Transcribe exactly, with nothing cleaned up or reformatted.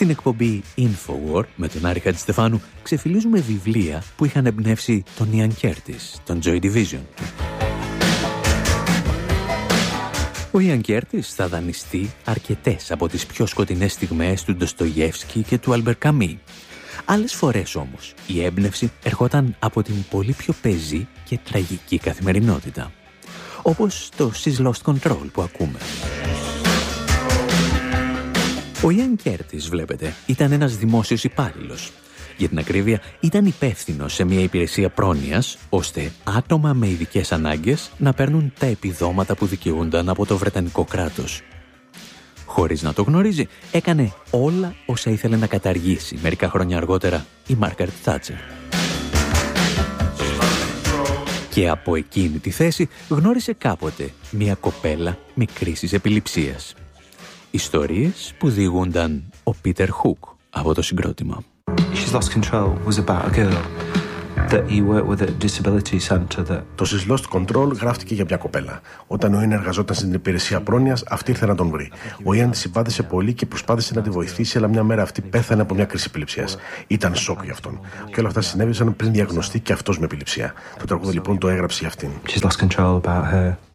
Στην εκπομπή Infowar με τον Άρη Χατζηστεφάνου ξεφυλίζουμε βιβλία που είχαν εμπνεύσει τον Ian Curtis, τον Joy Division. Ο Ian Curtis θα δανειστεί αρκετές από τις πιο σκοτεινές στιγμές του Ντοστογιέφσκι και του Άλμπερ Καμί. Άλλες φορές όμως η έμπνευση ερχόταν από την πολύ πιο πεζή και τραγική καθημερινότητα. Όπως το She's Lost Control που ακούμε. Ο Ian Curtis, βλέπετε, ήταν ένας δημόσιος υπάλληλος. Για την ακρίβεια, ήταν υπεύθυνος σε μια υπηρεσία πρόνοιας, ώστε άτομα με ειδικές ανάγκες να παίρνουν τα επιδόματα που δικαιούνταν από το Βρετανικό κράτος. Χωρίς να το γνωρίζει, έκανε όλα όσα ήθελε να καταργήσει μερικά χρόνια αργότερα η Μάργκαρετ Θάτσερ. Και από εκείνη τη θέση γνώρισε κάποτε μια κοπέλα μικρής επιληψίας. Ιστορίες που διηγούνταν ο Πίτερ Χουκ από το συγκρότημα. She's Lost Control was about a girl that he worked with at a disability center that... Το She's Lost Control γράφτηκε για μια κοπέλα. Όταν ο Ιαν εργαζόταν στην υπηρεσία πρόνοιας, αυτή ήρθε να τον βρει. Ο Ιαν τη συμπάθησε πολύ και προσπάθησε να τη βοηθήσει, αλλά μια μέρα αυτή πέθανε από μια κρίση επιληψίας. Ήταν σοκ για αυτόν. Και όλα αυτά συνέβησαν πριν διαγνωστεί και αυτός με επιληψία. Το τραγούδι λοιπόν το έγραψε για αυτήν. She's lost control about her